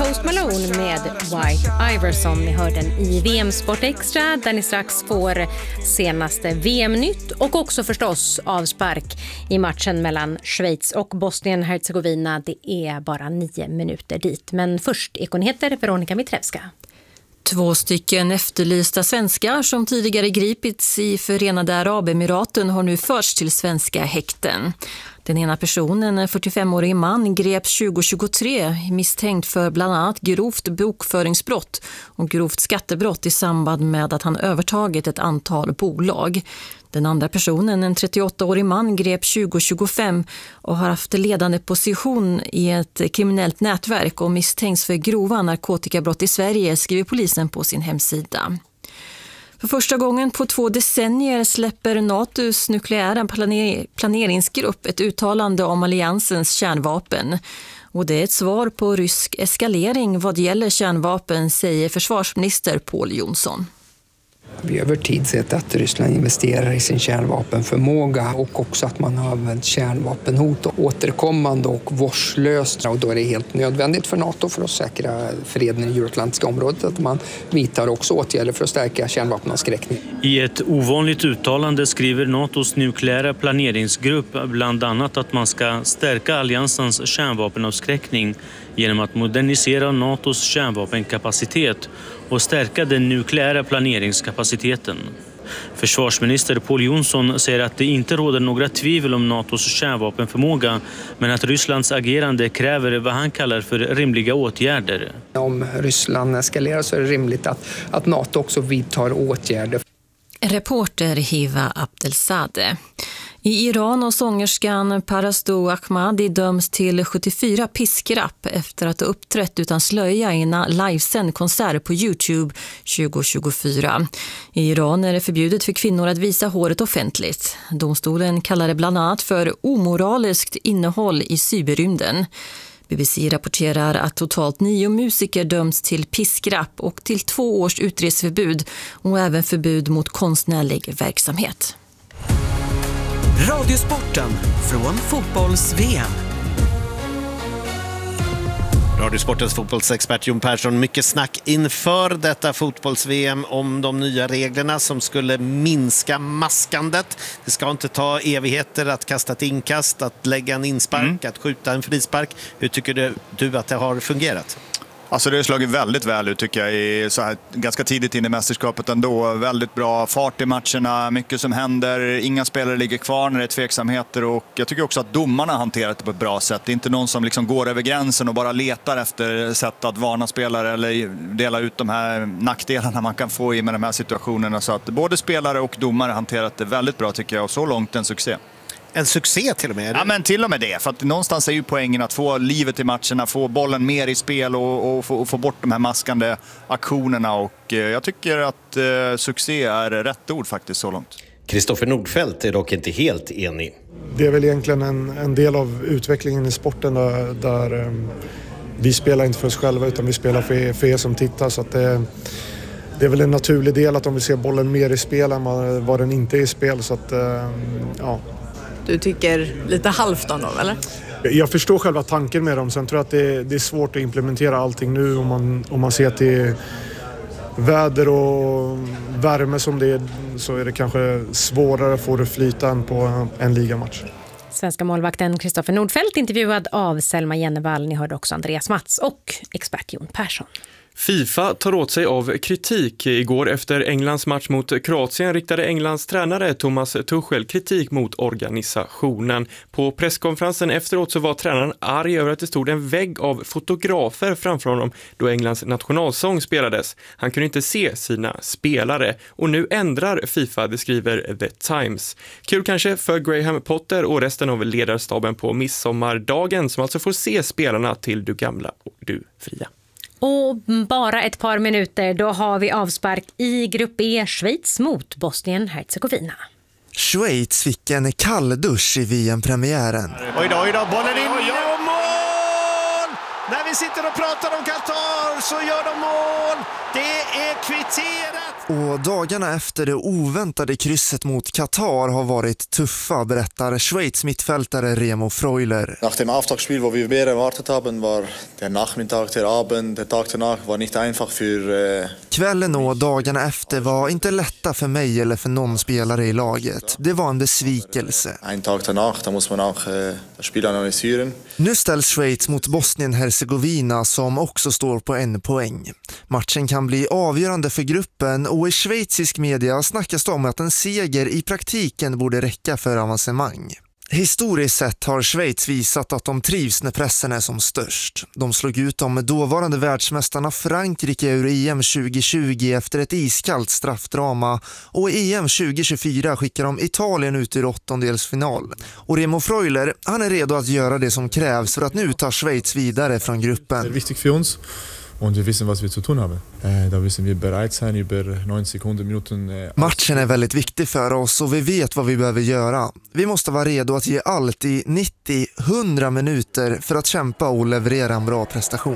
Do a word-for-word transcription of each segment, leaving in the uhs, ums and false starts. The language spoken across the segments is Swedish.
Post Malone med White Iverson. Ni hör den i V M Sport Extra där ni strax får senaste V M-nytt och också förstås avspark i matchen mellan Schweiz och Bosnien-Hercegovina. Det är bara nio minuter dit. Men först Ekonyheter, Veronica Mitrevska. Två stycken efterlysta svenskar som tidigare gripits i Förenade Arabemiraten har nu förts till svenska häkten. Den ena personen, en fyrtiofemårig man, greps tjugo tjugotre misstänkt för bland annat grovt bokföringsbrott och grovt skattebrott i samband med att han övertagit ett antal bolag. Den andra personen, en trettioåttaårig man, greps tjugo tjugofem och har haft ledande position i ett kriminellt nätverk och misstänks för grova narkotikabrott i Sverige, skriver polisen på sin hemsida. För första gången på två decennier släpper NATOs nukleära planer- planeringsgrupp ett uttalande om alliansens kärnvapen. Och det är ett svar på rysk eskalering vad gäller kärnvapen, säger försvarsminister Pål Jonsson. Vi har över tid sett att Ryssland investerar i sin kärnvapenförmåga och också att man har använt kärnvapenhot återkommande och vårdslöst. Och då är det helt nödvändigt för NATO för att säkra freden i Euroatlantiska området att man vidtar också åtgärder för att stärka kärnvapenavskräckning. I ett ovanligt uttalande skriver NATOs nukleära planeringsgrupp bland annat att man ska stärka alliansens kärnvapenavskräckning genom att modernisera NATOs kärnvapenkapacitet och stärka den nukleära planeringskapaciteten. Försvarsminister Pål Jonsson säger att det inte råder några tvivel om NATOs kärnvapenförmåga, men att Rysslands agerande kräver vad han kallar för rimliga åtgärder. Om Ryssland eskalerar så är det rimligt att, att NATO också vidtar åtgärder. Reporter Hiva Abdelzadeh. I Iran har sångerskan Parasto Ahmadi döms till sjuttiofyra piskrapp efter att ha uppträtt utan slöja i en livesänd konsert på YouTube tjugo tjugofyra. I Iran är det förbjudet för kvinnor att visa håret offentligt. Domstolen kallar det bland annat för omoraliskt innehåll i cyberrymden. B B C rapporterar att totalt nio musiker döms till piskrapp och till två års utreseförbud och även förbud mot konstnärlig verksamhet. Radiosporten från fotbolls-V M. Radiosportens fotbollsexpert Jon Persson, mycket snack inför detta fotbolls-V M om de nya reglerna som skulle minska maskandet. Det ska inte ta evigheter att kasta ett inkast, att lägga en inspark, mm. att skjuta en frispark. Hur tycker du, du att det har fungerat? Alltså det har slagit väldigt väl ut tycker jag i så här, ganska tidigt in i mästerskapet ändå. Väldigt bra fart i matcherna, mycket som händer, inga spelare ligger kvar när det är tveksamheter och jag tycker också att domarna har hanterat det på ett bra sätt. Det är inte någon som liksom går över gränsen och bara letar efter sätt att varna spelare eller dela ut de här nackdelarna man kan få i med de här situationerna. Så att både spelare och domare har hanterat det väldigt bra tycker jag och så långt en succé. En succé till och med? Ja, men till och med det. För att någonstans är ju poängen att få livet i matcherna, få bollen mer i spel och, och, få, och få bort de här maskande aktionerna. Och eh, jag tycker att eh, succé är rätt ord faktiskt så långt. Kristoffer Nordfeldt är dock inte helt enig. Det är väl egentligen en, en del av utvecklingen i sporten där, där eh, vi spelar inte för oss själva utan vi spelar för er, för er som tittar. Så att det, det är väl en naturlig del att de vill se bollen mer i spel än vad, vad den inte är i spel. Så att, eh, ja... Du tycker lite halvt om dem, eller? Jag förstår själva tanken med dem. Sen tror jag att det, det är svårt att implementera allting nu om man, om man ser till väder och värme som det är, så är det kanske svårare att få det flyta än på en ligamatch. Svenska målvakten Kristoffer Nordfeldt intervjuad av Selma Jennevall. Ni hörde också Andreas Mats och expert Jon Persson. FIFA tar åt sig av kritik. Igår efter Englands match mot Kroatien riktade Englands tränare Thomas Tuchel kritik mot organisationen. På presskonferensen efteråt så var tränaren arg över att det stod en vägg av fotografer framför honom då Englands nationalsång spelades. Han kunde inte se sina spelare och nu ändrar FIFA, det skriver The Times. Kul kanske för Graham Potter och resten av ledarstaben på midsommardagen som alltså får se spelarna till Du gamla och Du fria. Och bara ett par minuter, då har vi avspark i grupp B, Schweiz mot Bosnien-Hercegovina. Schweiz fick en kall dusch i V M-premiären. Oj då, oj då, bollen in och mål! När vi sitter och pratar om Qatar så gör de mål. Det är kvitterat. Och dagarna efter det oväntade krysset mot Qatar har varit tuffa, berättar Schweiz mittfältare Remo Freuler. Nach dem Auftaktspiel, wo wir mehr erwartet haben, war der Nachmittag, der Abend, der Tag danach war nicht einfach för... Kvällen och dagarna efter var inte lätta för mig eller för någon spelare i laget. Det var en besvikelse. En tag danach, da muss man auch äh, das Spiel analysieren. Nu ställs Schweiz mot Bosnien-Hercegovina som också står på en poäng. Matchen kan bli avgörande för gruppen och i schweizisk media snackas det om att en seger i praktiken borde räcka för avancemang. Historiskt sett har Schweiz visat att de trivs när pressen är som störst. De slog ut de dåvarande världsmästarna Frankrike ur E M tjugo tjugo efter ett iskallt straffdrama och i E M tjugo tjugofyra skickar de Italien ut ur åttondelsfinal. Och Remo Freuler, han är redo att göra det som krävs för att nu ta Schweiz vidare från gruppen. Det är viktigt för oss. Och vi vet vad vi ska tun haben. Da wissen wir bereit sein über neunzig Sekunden, Minuten. Matchen är väldigt viktig för oss och vi vet vad vi behöver göra. Vi måste vara redo att ge allt i nittio till hundra minuter för att kämpa och leverera en bra prestation.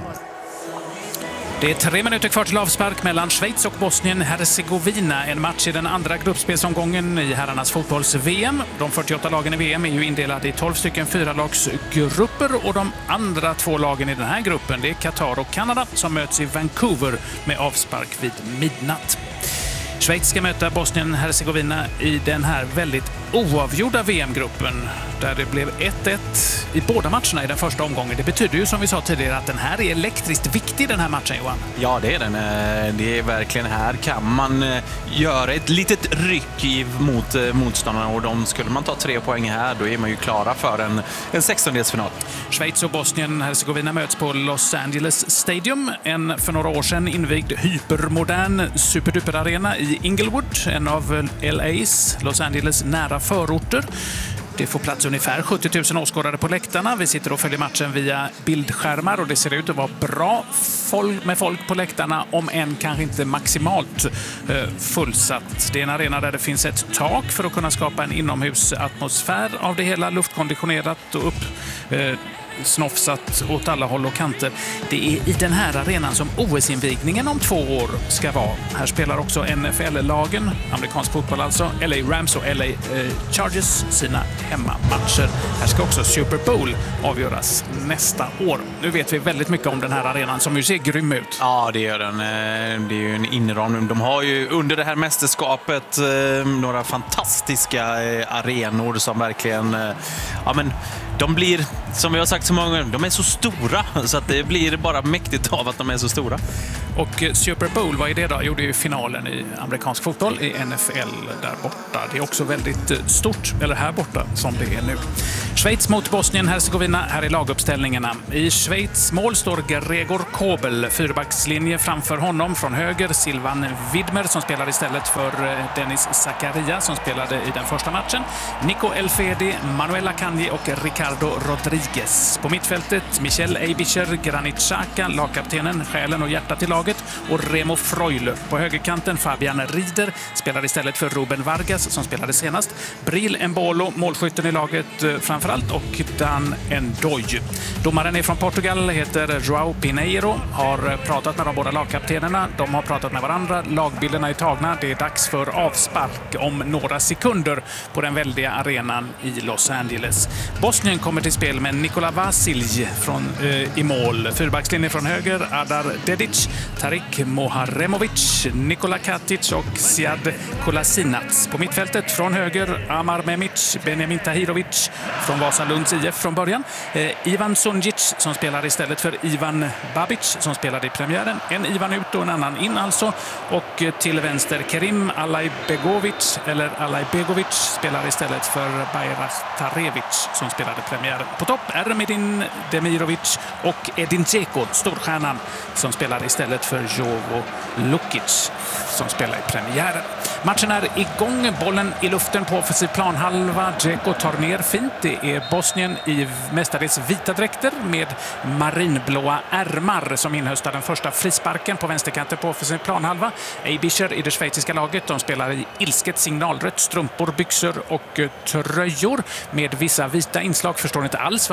Det är tre minuter kvar till avspark mellan Schweiz och Bosnien-Hercegovina. En match i den andra gruppspelsomgången i herrarnas fotbolls-V M. De fyrtioåtta lagen i V M är ju indelade i tolv stycken fyralagsgrupper och de andra två lagen i den här gruppen, det är Qatar och Kanada som möts i Vancouver med avspark vid midnatt. Schweiz ska möta Bosnien-Hercegovina i den här väldigt oavgjorda V M-gruppen där det blev ett ett i båda matcherna i den första omgången. Det betyder ju som vi sa tidigare att den här är elektriskt viktig, den här matchen, Johan. Ja, det är den. Det är verkligen här kan man göra ett litet ryck mot motståndarna och de skulle man ta tre poäng här, då är man ju klara för en, en sextondelsfinal. Schweiz och Bosnien-Hercegovina möts på Los Angeles Stadium, en för några år sedan invigd hypermodern superduper-arena i Inglewood, en av L A's, Los Angeles nära förorter. Det får plats ungefär sjuttio tusen åskådare på läktarna. Vi sitter och följer matchen via bildskärmar och det ser ut att vara bra folk med folk på läktarna, om än kanske inte maximalt eh, fullsatt. Det är en arena där det finns ett tak för att kunna skapa en inomhusatmosfär av det hela, luftkonditionerat och upp eh, snofsat åt alla håll och kanter. Det är i den här arenan som O S-invigningen om två år ska vara. Här spelar också N F L-lagen, amerikansk fotboll alltså, L A Rams och L A eh, Chargers sina hemmamatcher. Här ska också Super Bowl avgöras nästa år. Nu vet vi väldigt mycket om den här arenan som ju ser grym ut. Ja, det gör den. Det är ju en inramning. De har ju under det här mästerskapet några fantastiska arenor som verkligen, ja men de blir, som vi har sagt så många gånger, de är så stora så att det blir bara mäktigt av att de är så stora. Och Super Bowl, vad är det då? Jo, det är ju finalen i amerikansk fotboll i N F L där borta. Det är också väldigt stort, eller här borta som det är nu. Schweiz mot Bosnien-Hercegovina, här är laguppställningarna. I Schweiz mål står Gregor Kobel, fyrbackslinje framför honom. Från höger Silvan Widmer som spelar istället för Dennis Zakaria som spelade i den första matchen. Nico Elfedi, Manuel Akanji och Ricardo Rodriguez. På mittfältet Michel Eibischer, Granit Xhaka, lagkaptenen, själen och hjärtat i laget, och Remo Freuler. På högerkanten Fabian Rieder spelar istället för Ruben Vargas som spelade senast. Bril Embolo, målskytten i laget framförallt, och Dan Ndoye. Domaren är från Portugal, heter João Pinheiro, har pratat med de båda lagkaptenerna. De har pratat med varandra, lagbilderna är tagna. Det är dags för avspark om några sekunder på den väldiga arenan i Los Angeles. Bosnien kommer till spel med Nikola Vasilj från, eh, i mål. Fyrbackslinje från höger, Adar Dedic, Tarik Moharemovic, Nikola Katic och Siad Kolasinac. På mittfältet från höger Amar Memic, Benjamin Tahirovic från Vasalunds I F från början. Eh, Ivan Sunjic som spelar istället för Ivan Babic som spelade i premiären. En Ivan ut och en annan in alltså. Och till vänster Kerim Alajbegovic, eller Alajbegovic, spelar istället för Bayraktarevic som spelade premiären. På topp Ermedin Demirovic och Edin Dzeko, storstjärnan, som spelar istället för Jovo Lukic som spelar i premiären. Matchen är igång, bollen i luften på offensiv planhalva. Dzeko tar ner fint. Det är Bosnien i mestadels vita dräkter med marinblåa ärmar som inhöstar den första frisparken på vänsterkanten på offensiv planhalva. Eibischer i det schweiziska laget, de spelar i ilsket signalrött, strumpor, byxor och tröjor med vissa vita inslag. Förstår inte alls varför han ska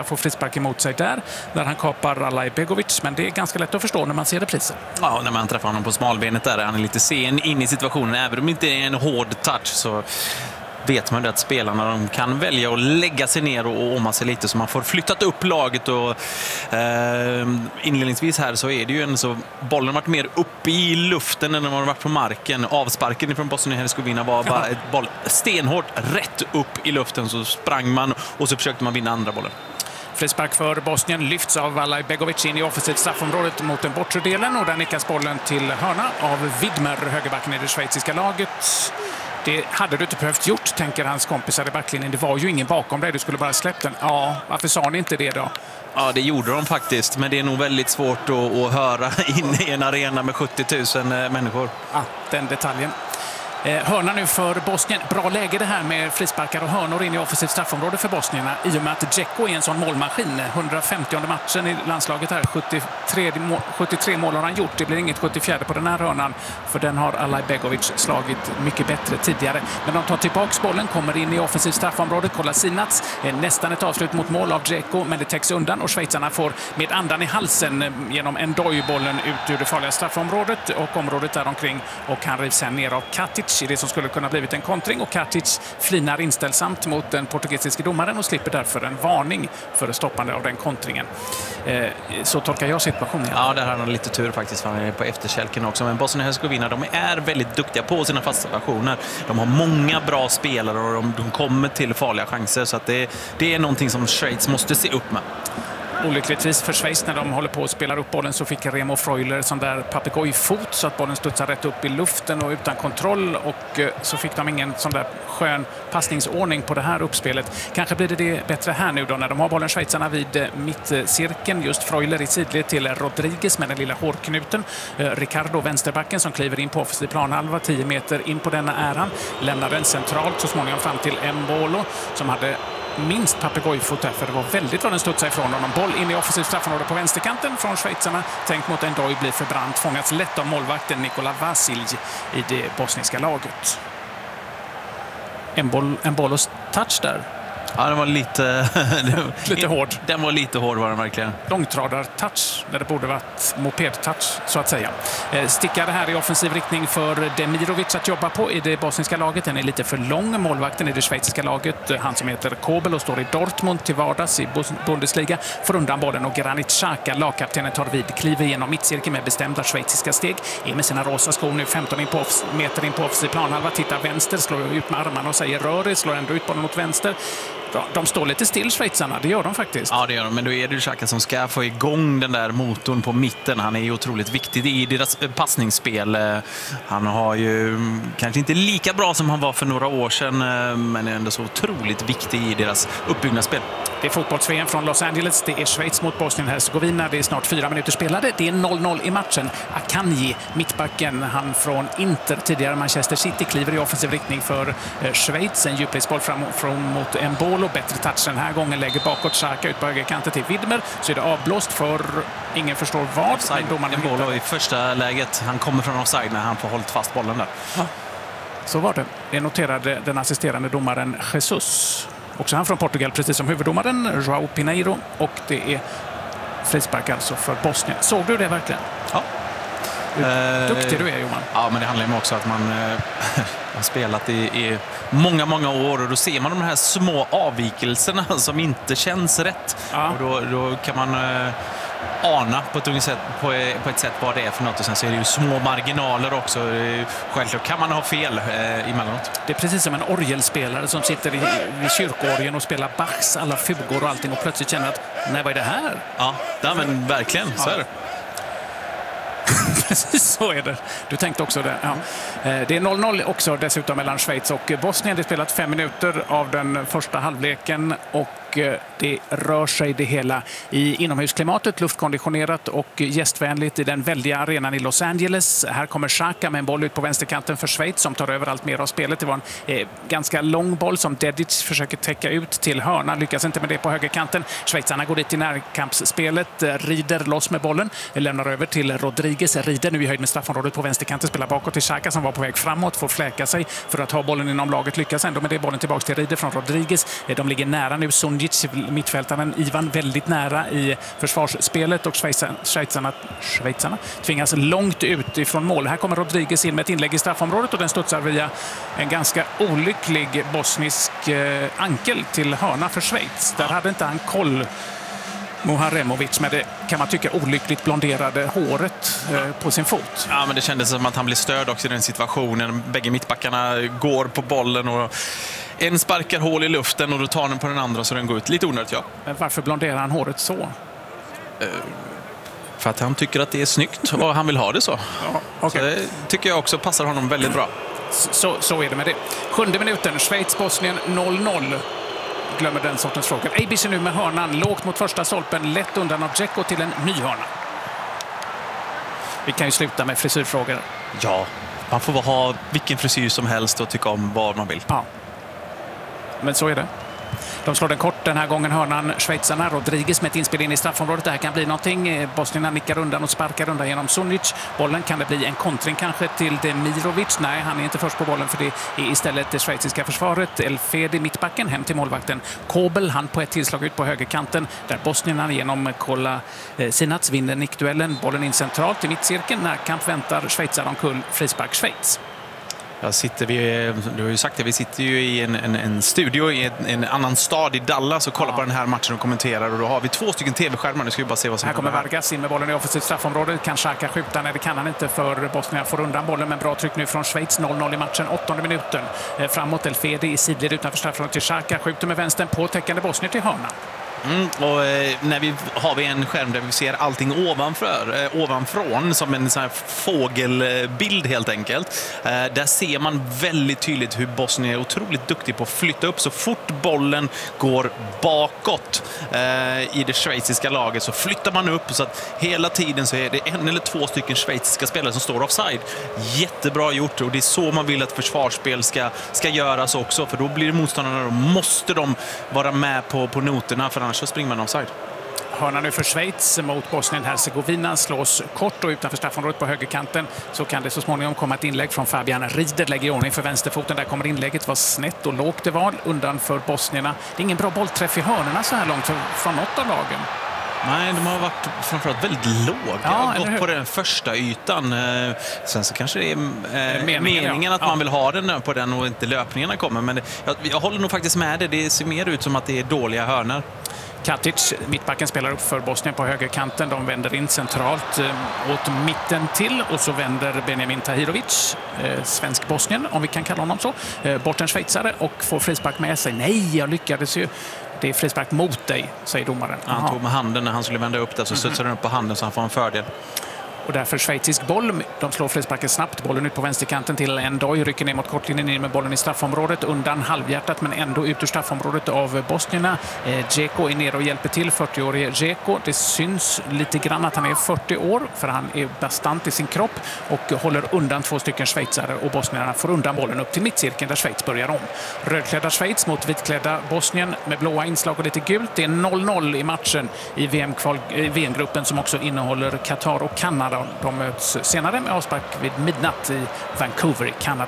Xhaka får frispark emot sig där, där han kapar Alay Begovic, men det är ganska lätt att förstå när man ser reprisen. Ja, när man träffar honom på smalbenet där, han är lite sen in i situationen, även om det inte är en hård touch så vet man att spelarna de kan välja att lägga sig ner och åma sig lite så man får flyttat upp laget och eh, inledningsvis här så är det ju en så bollen har varit mer uppe i luften än när man har varit på marken. Avsparken från Bosnien-Hercegovina var bara ett boll stenhårt rätt upp i luften, så sprang man och så försökte man vinna andra bollen. Frispark för Bosnien lyfts av Alay Begovic in i offensivt straffområdet mot den bortre delen och där nickas bollen till hörna av Widmer, högerbacken i det schweiziska laget. Det hade du inte behövt gjort, tänker hans kompisar i backlinjen. Det var ju ingen bakom dig, du skulle bara släppt den. Ja, varför sa ni inte det då? Ja, det gjorde de faktiskt, men det är nog väldigt svårt att, att höra in i en arena med sjuttio tusen människor. Ja, den detaljen. Eh, hörna nu för Bosnien. Bra läge det här med frisparkar och hörnor in i offensivt straffområde för bosnierna i och med att Dzeko är en sån målmaskin. hundrafemtionde matchen i landslaget här. sjuttiotre, sjuttiotre mål har han gjort. Det blir inget sjuttiofjärde på den här hörnan, för den har Alay Begovic slagit mycket bättre tidigare. Men de tar tillbaks bollen, kommer in i offensivt straffområde. Kolasinac, eh, nästan ett avslut mot mål av Dzeko, men det täcks undan och schweizarna får med andan i halsen genom en dojbollen ut ur det farliga straffområdet och området där omkring, och han rivs sen ner av Katic i det som skulle kunna blivit en kontring, och Katic flinar inställsamt mot den portugisiska domaren och slipper därför en varning för stoppande av den kontringen. Eh, så tolkar jag situationen. Ja, där har han lite tur faktiskt, för han är på efterkälken också. Men Bosnien-Hercegovina, de är väldigt duktiga på sina fasta situationer. De har många bra spelare och de, de kommer till farliga chanser, så att det, det är någonting som Schweiz måste se upp med. Olyckligtvis för Schweiz, när de håller på att spela upp bollen, så fick Remo Freuler sån där papegojfot så att bollen studsar rätt upp i luften och utan kontroll, och så fick de ingen sån där skön passningsordning på det här uppspelet. Kanske blir det, det bättre här nu då när de har bollen, schweizarna vid mittcirkeln. Just Freuler i sidled till Rodriguez med den lilla hårknuten. Ricardo, vänsterbacken, som kliver in på offensiv planhalva, tio meter in på denna äran. Lämnar den centralt så småningom fram till Mbolo som hade minst papegojfot där, för det var väldigt vad den studsade ifrån honom. Boll in i offensivt straffområde på vänsterkanten från schweizarna. Tänkt mot en doj blir förbrant. Fångats lätt av målvakten Nikola Vasilj i det bosniska laget. En boll, en bollos touch där. Ja, den var lite... lite hård. Den var lite hård var den verkligen. Långtradar-touch, där det borde varit moped-touch, så att säga. Stickar det här i offensiv riktning för Demirovic att jobba på i det bosniska laget. Den är lite för lång, målvakten i det schweiziska laget. Han som heter Kobel och står i Dortmund till vardags i Bundesliga får undan bollen, och Granit Xhaka, lagkaptenen, tar vid. Kliver igenom mittcirkeln med bestämda schweiziska steg. Är med sina rosa skor nu femton in på meter in på offensiv planhalva. Tittar vänster, slår ut med armarna och säger rör, slår ändå ut bollen mot vänster. De står lite still, schweizarna, det gör de faktiskt. Ja, det gör de, men då är det ju Xhaka som ska få igång den där motorn på mitten. Han är ju otroligt viktig i deras passningsspel. Han har ju kanske inte lika bra som han var för några år sedan, men är ändå så otroligt viktig i deras uppbyggnadsspel. Det är fotbolls-V M från Los Angeles. Det är Schweiz mot Bosnien-Hercegovina. Det är snart fyra minuter spelade. Det är noll noll i matchen. Akanji, mittbacken, han från Inter, tidigare Manchester City, kliver i offensiv riktning för Schweiz. En djupledsboll fram, fram mot Mbolo. Bättre touch den här gången. Lägger bakåt Xhaka ut på högerkanten till Widmer. Så är det avblåst för ingen förstår vad. Mbolo i första läget. Han kommer från offside när han får hållit fast bollen där. Ja, så var det. Det noterade den assisterande domaren Jesus. Också han från Portugal, precis som huvuddomaren João Pinheiro, och det är frispark alltså för Bosnien. Såg du det verkligen? Ja. Hur duktig du är, Johan. Ja, men det handlar ju också om att man eh, har spelat i, i många, många år, och då ser man de här små avvikelserna som inte känns rätt. Ja. Och då, då kan man eh, ana på ett, sätt, på, på ett sätt vad det är för något, och sen så är det ju små marginaler också. Självklart kan man ha fel eh, emellanåt. Det är precis som en orgelspelare som sitter i, vid kyrkorgeln och spelar Bachs alla fugor och allting, och plötsligt känner att, nej, vad är det här? Ja, ja men verkligen, så är det. Precis så är det. Du tänkte också det. Ja. Det är noll noll också dessutom mellan Schweiz och Bosnien. Det har spelat fem minuter av den första halvleken, och det rör sig det hela i inomhusklimatet, luftkonditionerat och gästvänligt i den väldiga arenan i Los Angeles. Här kommer Xhaka med en boll ut på vänsterkanten för Schweiz som tar över allt mer av spelet. Det var en eh, ganska lång boll som Dedic försöker täcka ut till hörna. Lyckas inte med det på högerkanten. Schweizarna går dit i närkampsspelet. Rider loss med bollen. Lämnar över till Rodriguez. Rider nu i höjd med straffområdet på vänsterkanten. Spelar bakåt till Xhaka som var på väg framåt. Får fläka sig för att ha bollen inom laget. Lyckas ändå med det. Bollen tillbaka till Rider från Rodriguez. De ligger nära nu. Sun Sunjic, mittfältaren Ivan, väldigt nära i försvarsspelet och schweizarna, schweizarna tvingas långt ut ifrån mål. Här kommer Rodriguez in med ett inlägg i straffområdet och den studsar via en ganska olycklig bosnisk eh, ankel till hörna för Schweiz. Där hade inte han koll, Muharemovic, med det kan man tycka olyckligt blonderade håret eh, på sin fot. Ja, men det kändes som att han blev störd också i den situationen. Bägge mittbackarna går på bollen och en sparkar hål i luften och då tar den på den andra så den går ut. Lite onödigt, ja. Men varför blonderar han håret så? Uh, för att han tycker att det är snyggt och han vill ha det så. Ja, okay. Så det tycker jag också passar honom väldigt bra. Så, så är det med det. Sjunde minuten, Schweiz-Bosnien noll noll. Glömmer den sortens frågor. Eibisch nu med hörnan, lågt mot första stolpen, lätt undan av Dzeko till en ny hörna. Vi kan ju sluta med frisyrfrågor. Ja, man får ha vilken frisyr som helst och tycka om vad man vill. Ja, men så är det. De slår den kort den här gången, hörnan, schweizarna. Rodriguez med ett inspel in i straffområdet. Det här kan bli någonting. Bosnierna nickar undan och sparkar undan genom Sunjic. Bollen, kan det bli en kontring kanske till Demirovic? Nej, han är inte först på bollen för det är istället det schweiziska försvaret. Elfedi mittbacken hem till målvakten. Kobel, han på ett tillslag ut på högerkanten. Där bosnierna genom Kola eh, Sinats vinner nickduellen. Bollen in centralt i mittcirkeln. Närkamp väntar schweizar omkull. Frispark Schweiz. Jag sitter vi, du har ju sagt det, vi sitter ju i en, en, en studio i en, en annan stad i Dallas och kollar ja. på den här matchen och kommenterar, och då har vi två stycken tv-skärmar. Nu ska vi bara se vad som här kommer. Vargas in med bollen i offensivt straffområde. Kan Xhaka skjuta? Nej, det kan han inte, för Bosnien får undan bollen, men bra tryck nu från Schweiz. noll noll i matchen, åttonde minuten. Framåt Elfedi i sidled utanför straffområdet till Xhaka. Skjuter med vänstern på täckande Bosnien till hörna. Mm, och eh, när vi har vi en skärm där vi ser allting ovanför, eh, ovanfrån som en sån här fågelbild helt enkelt. Eh, där ser man väldigt tydligt hur Bosnien är otroligt duktig på att flytta upp så fort bollen går bakåt eh, i det schweiziska laget, så flyttar man upp så att hela tiden så är det en eller två stycken schweiziska spelare som står offside. Jättebra gjort, och det är så man vill att försvarsspel ska, ska göras också, för då blir det motståndarna, då måste de vara med på, på noterna, för annars så springer man offside. Hörna nu för Schweiz mot Bosnien-Hercegovina, slås kort och utanför straffområdet på högerkanten. Så kan det så småningom komma ett inlägg från Fabian Rieder, lägger i ordning för vänsterfoten. Där kommer inlägget, var snett och lågt det var undan för bosnierna. Det är ingen bra bollträff i hörnorna så här långt från något av lagen. Nej, de har varit framförallt väldigt låga. Ja, gått på den första ytan. Sen så kanske det är eh, meningen, meningen att ja. man vill ha den på den och inte löpningarna kommer. Men det, jag, jag håller nog faktiskt med det. Det ser mer ut som att det är dåliga hörnor. Katic, mittbacken, spelar upp för Bosnien på högerkanten. De vänder in centralt eh, åt mitten till, och så vänder Benjamin Tahirovic, eh, svensk Bosnien, om vi kan kalla honom så, eh, bort en schweizare och får frispark med sig. Nej, jag lyckades ju. Det är frispark mot dig, säger domaren. Han Aha. tog med handen när han skulle vända upp där, så studsade mm-hmm. den upp på handen så han får en fördel. Och därför schweizisk boll. De slår frisparken snabbt. Bollen ut på vänsterkanten till Endoy. Rycker ner mot kortlinjen, in med bollen i straffområdet. Undan halvhjärtat, men ändå ut ur straffområdet av bosnierna. Eh, Dzeko är nere och hjälper till. fyrtio-årige Dzeko. Det syns lite grann att han är fyrtio år, för han är bastant i sin kropp och håller undan två stycken schweizare, och bosnierna får undan bollen upp till mittcirkeln där Schweiz börjar om. Rödklädda Schweiz mot vitklädda Bosnien med blåa inslag och lite gult. Det är noll noll i matchen i V M-gruppen som också innehåller Qatar och Kanada. De möts senare med avspark vid midnatt i Vancouver i Kanada.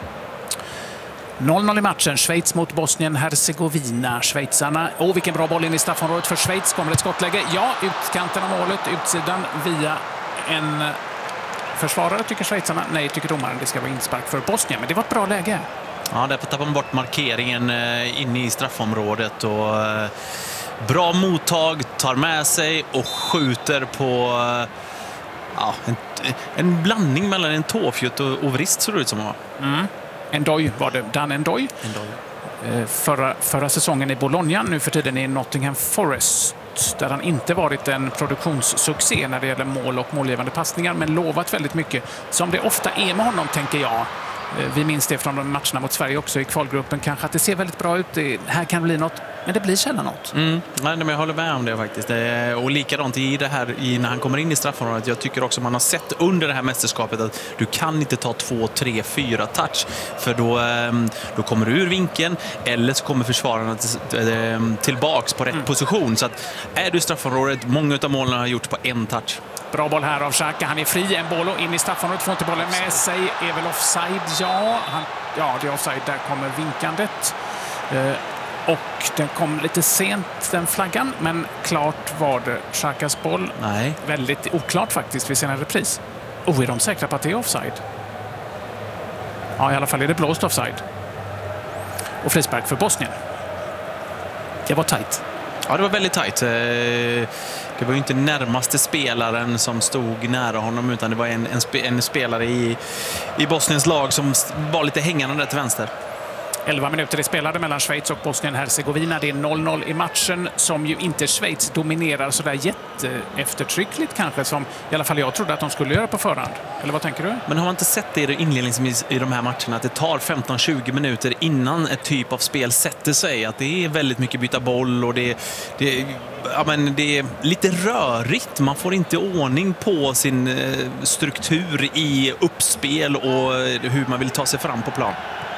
noll noll i matchen. Schweiz mot Bosnien-Hercegovina. Schweizarna. Åh, oh, vilken bra boll in i straffområdet för Schweiz. Kommer ett skottläge. Ja, utkanten av målet. Utsidan via en försvarare, tycker schweizarna. Nej, tycker domaren. Det ska vara inspark för Bosnien. Men det var ett bra läge. Ja, därför tappar man bort markeringen inne i straffområdet, och bra mottag, tar med sig och skjuter på... Ja, en, en blandning mellan en tåfjutt och, och vrist, så det ut som det var. Mm. Endoy var det. Dan Endoy. Endoy. Förra, förra säsongen i Bologna, nu för tiden i Nottingham Forest, där han inte varit en produktionssuccé när det gäller mål och målgivande passningar, men lovat väldigt mycket, som det ofta är med honom, tänker jag. Vi minns det från de matcherna mot Sverige också i kvalgruppen, kanske att det ser väldigt bra ut. Det här kan bli något, men det blir sällan något. Mm. Nej, men jag håller med om det faktiskt. Och likadant i det här, i, när han kommer in i straffområdet. Jag tycker också man har sett under det här mästerskapet att du kan inte ta två, tre, fyra touch, för då, då kommer du ur vinkeln, eller så kommer försvararna tillbaks på rätt mm. position. Så att är du i straffområdet, många av målen har gjort på en touch. Bra boll här av Xhaka. Han är fri. En boll in i straffområdet. Får inte bollen med sig. Är väl offside? Ja, han, ja det är offside. Där kommer vinkandet. Eh, Och den kom lite sent, den flaggan, men klart var det Xhakas boll. Nej. Väldigt oklart faktiskt vid sina repris. Och är de säkra på att det är offside? Ja, i alla fall är det blåst offside. Och frispark för Bosnien. Det var tajt. Ja, det var väldigt tajt. Det var ju inte närmaste spelaren som stod nära honom, utan det var en, en, spe, en spelare i, i Bosniens lag som var lite hängande där till vänster. elva minuter är spelade mellan Schweiz och Bosnien-Hercegovina. Det är noll noll i matchen som ju inte Schweiz dominerar så där jätteeftertryckligt kanske, som i alla fall jag trodde att de skulle göra på förhand. Eller vad tänker du? Men har man inte sett det inledningsvis i de här matcherna, att det tar femton tjugo minuter innan ett typ av spel sätter sig? Att det är väldigt mycket byta boll och det, det, ja, men det är lite rörigt. Man får inte ordning på sin struktur i uppspel och hur man vill ta sig fram på plan.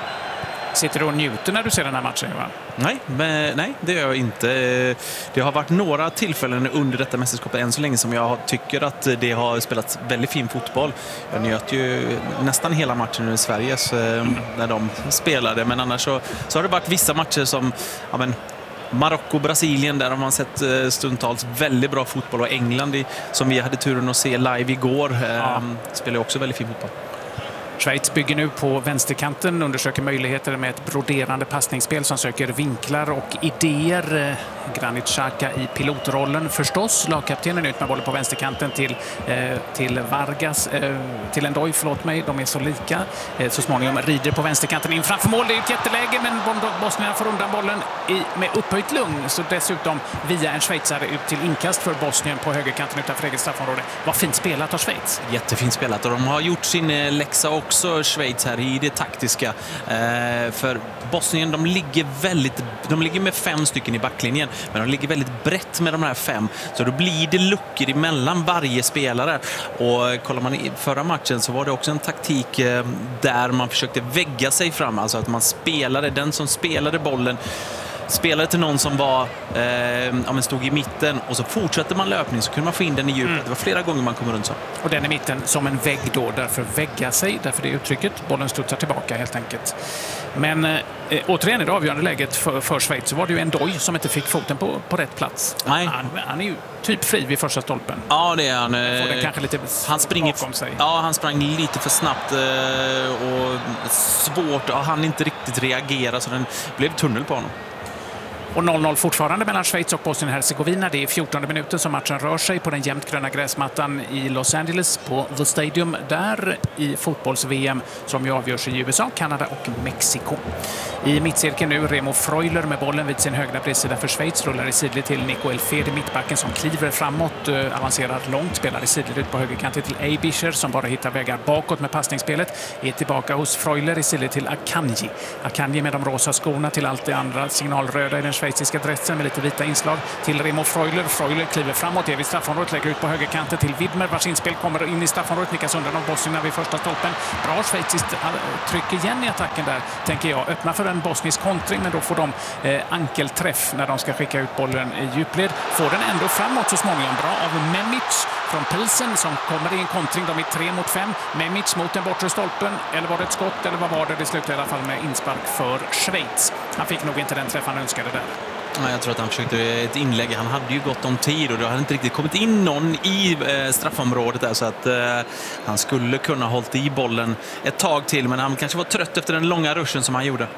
Sitter du och njuter när du ser den här matchen, va? Nej, men, nej, det gör jag inte. Det har varit några tillfällen under detta mästerskapet än så länge som jag tycker att det har spelat väldigt fin fotboll. Jag njöt ju nästan hela matchen i Sverige mm. när de spelade, men annars så, så har det varit vissa matcher som ja, men, Marocko, Brasilien, där har man sett stundtals väldigt bra fotboll, och England som vi hade turen att se live igår ja. spelar också väldigt fin fotboll. Schweiz bygger nu på vänsterkanten, undersöker möjligheter med ett broderande passningsspel som söker vinklar och idéer. Granit Xhaka i pilotrollen förstås. Lagkaptenen ut med bollen på vänsterkanten till, eh, till Vargas, eh, till Ndoye, förlåt mig, de är så lika. Eh, så småningom rider på vänsterkanten in framför mål. Det är ett jätteläge, men Bosnien får undan bollen i, med upphöjt lugn. Så dessutom via en schweizare ut till inkast för Bosnien på högerkanten utanför eget straffområde. Vad fint spelat av Schweiz. Jättefint spelat, och de har gjort sin läxa också, Schweiz, här i det taktiska. Eh, för Bosnien, de ligger väldigt, de ligger med fem stycken i backlinjen, men de ligger väldigt brett med de här fem, så då blir det luckor emellan varje spelare. Och kollar man i förra matchen så var det också en taktik eh, där man försökte vägga sig fram, alltså att man spelade, den som spelade bollen spelade till någon som var eh, ja, men stod i mitten, och så fortsätter man löpning så kunde man få in den i djupet. Mm. Det var flera gånger man kom runt så. Och den i mitten som en vägg då, därför vägga sig, därför det är uttrycket. Bollen studsar tillbaka helt enkelt. Men eh, återigen i det avgörande läget för, för Schweiz så var det ju Ndoye som inte fick foten på, på rätt plats. Nej. Han, han är ju typ fri vid första stolpen. Ja, det är han. Får den kanske lite han springer bakom sig. Ja, han sprang lite för snabbt eh, och svårt. Ja, han inte riktigt reagera, så den blev tunnel på honom. Och noll noll fortfarande mellan Schweiz och Bosnien-Hercegovina. Det är fjortonde minuten som matchen rör sig på den jämnt gröna gräsmattan i Los Angeles på The Stadium, där i fotbolls-V M som ju avgörs i U S A, Kanada och Mexiko. I mittcirkeln nu Remo Freuler med bollen vid sin högra bredsida för Schweiz, rullar i sidled till Nico Elfedi, mittbacken som kliver framåt, äh, avancerar långt, spelar i sidled ut på högerkanten till Eibischer som bara hittar vägar bakåt med passningsspelet. Är tillbaka hos Freuler i sidled till Akanji. Akanji med de rosa skorna till allt det andra signalröda i den schweiziska dressen med lite vita inslag till Remo Freuler. Freuler kliver framåt, är vid straffområdet, lägger ut på högerkanten till Widmer, vars inspel kommer in i straffområdet, nickas undan av Bosnien vid första stolpen. Bra schweiziskt tryck igen i attacken där, tänker jag. Öppna för en bosnisk kontring, men då får de eh, ankelträff när de ska skicka ut bollen i djupled. Får den ändå framåt så småningom. Bra av Memic från Pilsen som kommer i en kontring. De är tre mot fem. Memic mot den bortre stolpen. Eller var det ett skott, eller vad var det? Det slutade i alla fall med inspark för Schweiz. Han fick nog inte den träff han önskade där. Jag tror att han försökte ett inlägg. Han hade ju gått om tid och det hade inte riktigt kommit in någon i straffområdet där, så att eh, han skulle kunna hållit i bollen ett tag till, men han kanske var trött efter den långa rushen som han gjorde.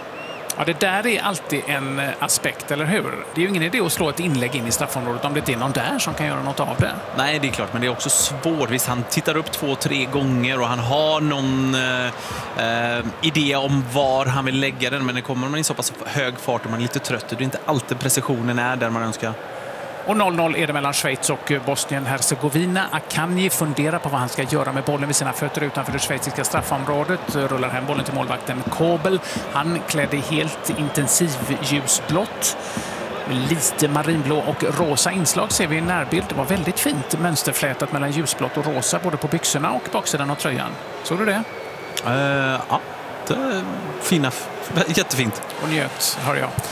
Ja, det där är alltid en aspekt, eller hur? Det är ju ingen idé att slå ett inlägg in i straffområdet om det inte är någon där som kan göra något av det. Nej, det är klart, men det är också svårt. Visst, han tittar upp två, tre gånger och han har någon eh, idé om var han vill lägga den, men det kommer man i så pass hög fart och man är lite trött. Det är inte alltid precisionen är där man önskar. Och noll noll är det mellan Schweiz och Bosnien-Hercegovina. Akanji funderar på vad han ska göra med bollen vid sina fötter utanför det schweiziska straffområdet. Rullar hem bollen till målvakten Kobel. Han klädde helt intensiv ljusblått. Lite marinblå och rosa inslag ser vi i närbild. Det var väldigt fint mönsterflätat mellan ljusblått och rosa både på byxorna och baksidan av tröjan. Såg du det? Uh, ja, det är fina. Jättefint. Och njöt, hör jag. Ja.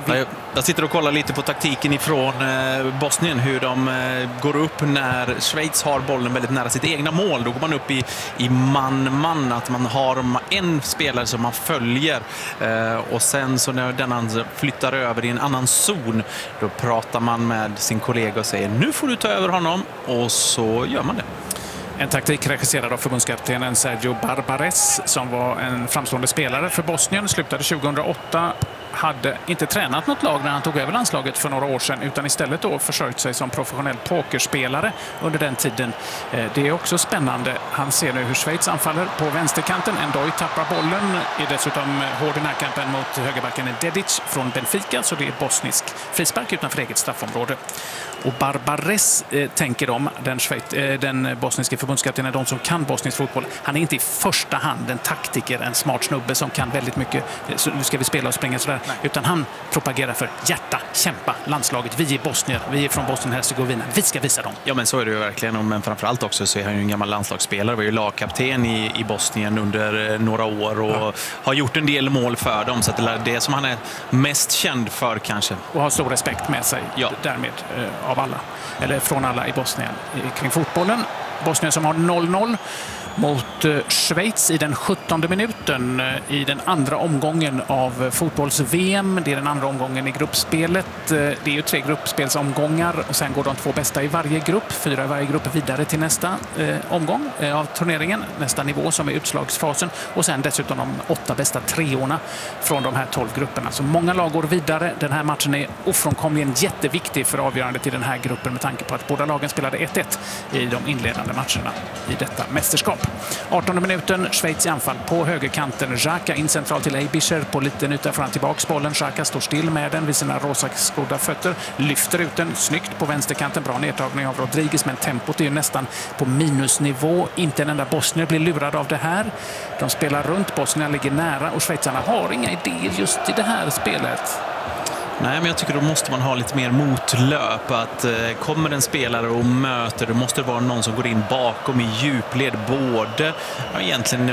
Ja, jag, jag sitter och kollar lite på taktiken ifrån eh, Bosnien, hur de eh, går upp när Schweiz har bollen väldigt nära sitt egna mål. Då går man upp i, i man-man, att man har en spelare som man följer eh, och sen så när den flyttar över i en annan zon, då pratar man med sin kollega och säger nu får du ta över honom, och så gör man det. En taktik regisserad av förbundskaptenen Sergio Barbares, som var en framstående spelare för Bosnien, slutade tjugohundraåtta, hade inte tränat något lag när han tog över landslaget för några år sedan, utan istället då försörjt sig som professionell pokerspelare under den tiden. Det är också spännande. Han ser nu hur Schweiz anfaller på vänsterkanten. Endoi tappar bollen, är dessutom hård i närkampen mot högerbacken Dedic från Benfica, så det är bosnisk frispark utanför eget straffområde. Och Barbares eh, tänker de, den, Schweiz, eh, den bosniska förbundskaptenen, de som kan bosnisk fotboll. Han är inte i första hand en taktiker, en smart snubbe som kan väldigt mycket, så nu ska vi spela och springa sådär. Nej. Utan han propagerar för hjärta, kämpa, landslaget. Vi är bosnier, vi är från Bosnien-Hercegovina. Vi ska visa dem. Ja, men så är det ju verkligen. Men framförallt också så är han ju en gammal landslagsspelare. Var ju lagkapten i, i Bosnien under några år och ja. har gjort en del mål för dem. Så att det är det som han är mest känd för kanske. Och har stor respekt med sig ja. därmed eh, av alla. Eller från alla i Bosnien kring fotbollen. Bosnien som har noll noll mot Schweiz i den sjuttonde minuten i den andra omgången av fotbolls-V M. Det är den andra omgången i gruppspelet. Det är ju tre gruppspelsomgångar och sen går de två bästa i varje grupp. Fyra i varje grupp vidare till nästa eh, omgång eh, av turneringen. Nästa nivå som är utslagsfasen. Och sen dessutom de åtta bästa treorna från de här tolv grupperna. Så många lag går vidare. Den här matchen är ofrånkomligen jätteviktig för avgörandet i den här gruppen med tanke på att båda lagen spelade ett ett i de inledande matcherna i detta mästerskap. artonde minuten, Schweiz i anfall på högerkanten. Xhaka in centralt till Eibischer på liten yta fram tillbaks bollen. Xhaka står still med den vid sina rosa-skodda fötter. Lyfter ut den snyggt på vänsterkanten. Bra nedtagning av Rodriguez, men tempot är ju nästan på minusnivå. Inte en enda bosnier blir lurad av det här. De spelar runt, Bosnien ligger nära och schweizarna har inga idéer just i det här spelet. Nej, men jag tycker då måste man ha lite mer motlöp. Att eh, kommer en spelare och möter, det måste vara någon som går in bakom i djupled. Både ja, egentligen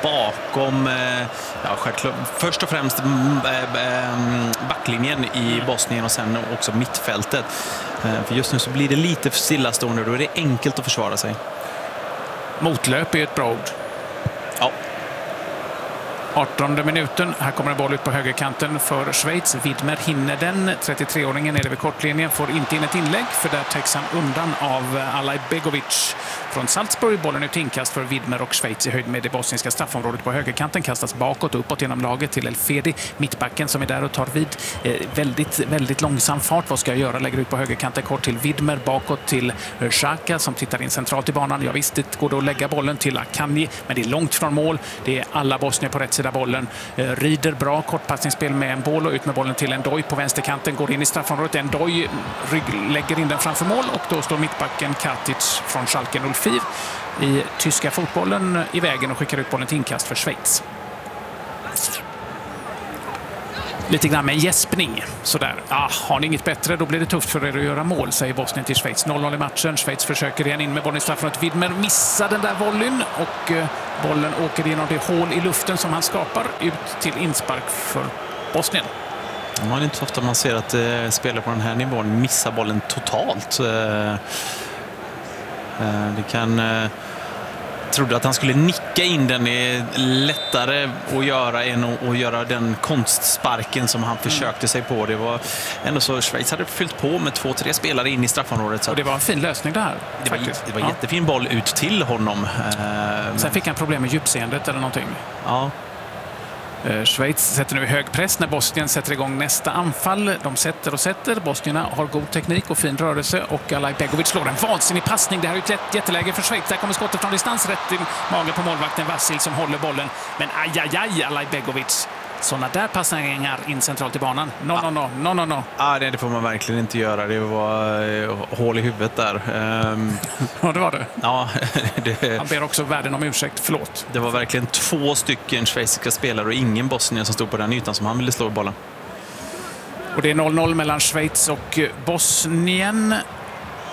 bakom eh, ja, självklart, först och främst äh, äh, backlinjen i Bosnien och sen också mittfältet. Eh, för just nu så blir det lite för stillastående och då är det enkelt att försvara sig. Motlöp är ett bra ord. Ja. artonde minuten. Här kommer en boll ut på högerkanten för Schweiz. Widmer hinner den. trettiotre-åringen nere vid kortlinjen får inte in ett inlägg, för där täcks han undan av Alaj Begovic från Salzburg. Bollen ut inkast för Widmer och Schweiz i höjd med det bosniska straffområdet på högerkanten. Kastas bakåt och uppåt genom laget till El Fedi. Mittbacken som är där och tar vid. Eh, väldigt, väldigt långsam fart. Vad ska jag göra? Lägger ut på högerkanten kort till Widmer. Bakåt till Xhaka som tittar in centralt i banan. Ja visst, det går då att lägga bollen till Akanji, men det är långt från mål. Det är alla bosnier på rätt sida bollen. Eh, rider bra kortpassningsspel med en boll och ut med bollen till Endoi på vänsterkanten. Går in i straffområdet. Endoi lägger in den framför mål och då står mittbacken Katic från Schalke noll fyra i tyska fotbollen i vägen och skickar ut bollen till inkast för Schweiz. Lite grann med gäspning. Sådär. Ah, har ni inget bättre, då blir det tufft för er att göra mål, säger Bosnien till Schweiz. noll noll i matchen. Schweiz försöker igen in med bollen i straffområdet. Widmer missar den där volleyn och eh, bollen åker genom det hål i luften som han skapar ut till inspark för Bosnien. Man är inte så ofta man ser att eh, spelare på den här nivån missar bollen totalt. Eh, eh, det kan... Eh, trodde att han skulle nicka in den, är lättare att göra än att, att göra den konstsparken som han försökte sig på. Det var ändå så Schweiz hade fyllt på med två, tre spelare in i straffområdet. Så och det var en fin lösning det här. Det var, faktiskt. det var ja. jättefin boll ut till honom. Sen men... fick han problem med djupseendet eller någonting. Ja. Schweiz sätter nu hög press när Bosnien sätter igång nästa anfall. De sätter och sätter. Bosnierna har god teknik och fin rörelse och Alaj Begovic slår en vansinnig passning. Det här är ett jätteläge för Schweiz. Där kommer skottet från distans rätt i magen på målvakten Vasil som håller bollen. Men aj, aj, aj, Alaj Begovic. Sådana där passningar in centralt i banan. No, no, no, no, no, no. Ja, det får man verkligen inte göra. Det var uh, hål i huvudet där. Um, ja, det var det. Ja, det. Han ber också världen om ursäkt. Förlåt. Det var verkligen två stycken schweiziska spelare och ingen bosnier som stod på den ytan som han ville slå bollen. Och det är noll noll mellan Schweiz och Bosnien.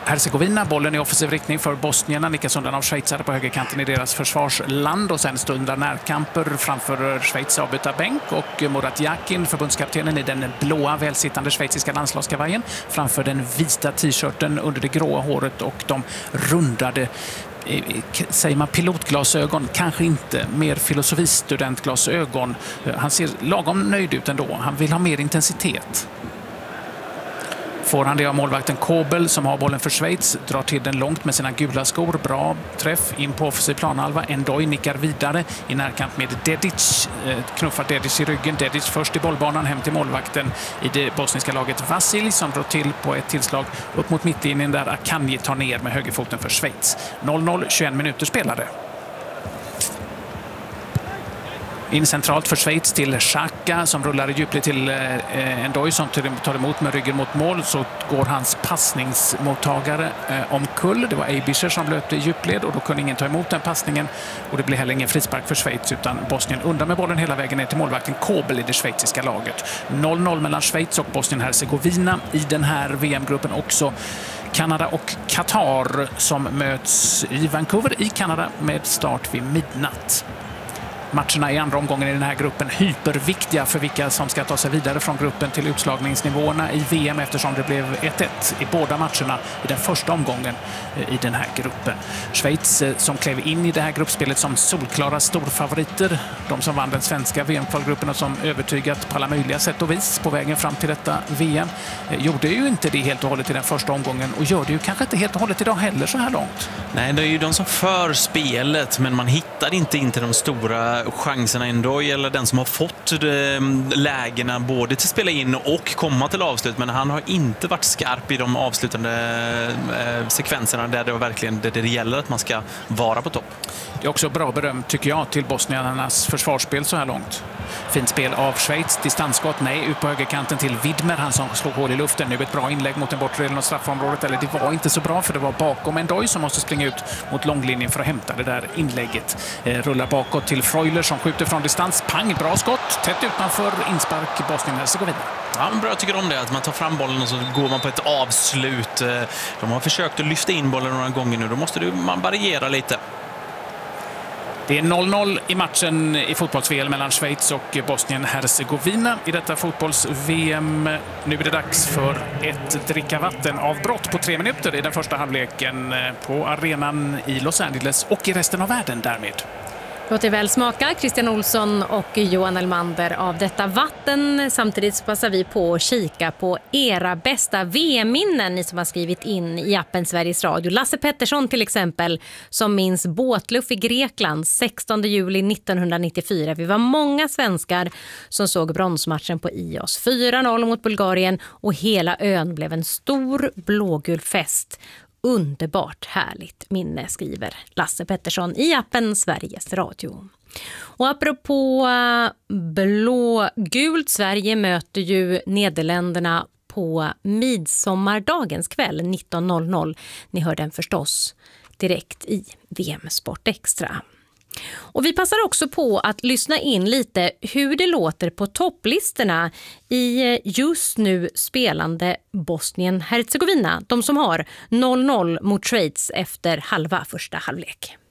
Herzegovina. Bollen i offensiv riktning för bosnierna. Nickas undan av schweizare på högerkanten i deras försvarsland. Och sen stundar närkamper framför Schweiz avbytarbänk. Och Murat Yakin, förbundskaptenen i den blåa välsittande schweiziska landslagskavajen, framför den vita t-shirten under det gråa håret och de rundade, säger man pilotglasögon, kanske inte, mer filosofistudentglasögon. Han ser lagom nöjd ut ändå. Han vill ha mer intensitet. Får han det av målvakten Kobel som har bollen för Schweiz, drar till den långt med sina gula skor. Bra träff in på offensiv planhalva. Endoy nickar vidare i närkamp med Dedic. Knuffar Dedic i ryggen. Dedic först i bollbanan hem till målvakten i det bosniska laget Vasil som drar till på ett tillslag upp mot mittlinjen där Akanji tar ner med högerfoten för Schweiz. noll noll, tjugoett minuter spelade. In centralt för Schweiz till Xhaka som rullar i djupled till eh, Endoy som tar emot med ryggen mot mål. Så går hans passningsmottagare eh, omkull. Det var Eibischer som löpte i djupled och då kunde ingen ta emot den passningen. Och det blev heller ingen frispark för Schweiz utan Bosnien undan med bollen hela vägen ner till målvakten Kobel i det schweiziska laget. noll noll mellan Schweiz och Bosnien-Herzegovina i den här V M-gruppen också. Kanada och Qatar som möts i Vancouver i Kanada med start vid midnatt. Matcherna i andra omgången i den här gruppen hyperviktiga för vilka som ska ta sig vidare från gruppen till utslagningsnivåerna i V M eftersom det blev ett ett i båda matcherna i den första omgången i den här gruppen. Schweiz som klev in i det här gruppspelet som solklara storfavoriter. De som vann den svenska V M-kvalgruppen och som övertygat på alla möjliga sätt och vis på vägen fram till detta V M gjorde ju inte det helt och hållet i den första omgången och gör det ju kanske inte helt och hållet idag heller så här långt. Nej, det är ju de som för spelet men man hittar inte in till de stora chanserna ändå, eller den som har fått lägena både till spela in och komma till avslut, men han har inte varit skarp i de avslutande sekvenserna där det verkligen där det gäller att man ska vara på topp. Det är också bra beröm tycker jag till bosniernas försvarsspel så här långt. Fint spel av Schweiz, distansskott, nej, ut på högerkanten till Widmer, han som slog hål i luften. Nu ett bra inlägg mot den bortre delen av straffområdet, eller det var inte så bra för det var bakom Endoy som måste springa ut mot långlinjen för att hämta det där inlägget. Eh, rullar bakåt till Freuler som skjuter från distans, pang, bra skott, tätt utanför inspark Bosnien-Herzegovina. Ja, men bra, jag tycker om det, att man tar fram bollen och så går man på ett avslut. De har försökt att lyfta in bollen några gånger nu, då måste man variera lite. Det är noll noll i matchen i fotbolls-V M mellan Schweiz och Bosnien-Herzegovina i detta fotbolls-V M. Nu är det dags för ett dricka vatten-avbrott på tre minuter i den första halvleken på arenan i Los Angeles och i resten av världen därmed. Låter väl smaka, Christian Olsson och Johan Elmander av detta vatten. Samtidigt passar vi på att kika på era bästa V M-minnen, ni som har skrivit in i appen Sveriges Radio. Lasse Pettersson till exempel, som minns båtluff i Grekland sextonde juli nittonhundranittiofyra. Vi var många svenskar som såg bronsmatchen på I O S. fyra noll mot Bulgarien och hela ön blev en stor blågul fest. Underbart härligt minne, skriver Lasse Pettersson i appen Sveriges Radio. Och apropå blågult, Sverige möter ju Nederländerna på midsommardagens kväll nitton noll noll. Ni hör den förstås direkt i V M Sport Extra. Och vi passar också på att lyssna in lite hur det låter på topplistorna i just nu spelande Bosnien-Herzegovina. De som har noll noll mot Schweiz efter halva första halvlek.